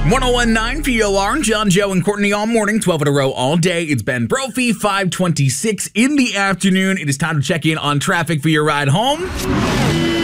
1019 POR, John, Joe, and Courtney all morning, 12 in a row all day. It's Ben Brophy, 5:26 in the afternoon. It is time to check in on traffic for your ride home.